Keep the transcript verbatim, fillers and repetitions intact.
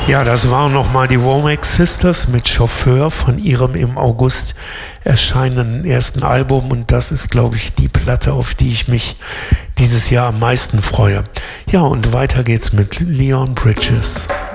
Ja, das waren nochmal die Womack Sisters mit Chauffeur von ihrem im August erscheinenden ersten Album. Und das ist, glaube ich, die Platte, auf die ich mich dieses Jahr am meisten freue. Ja, und weiter geht's mit Leon Bridges.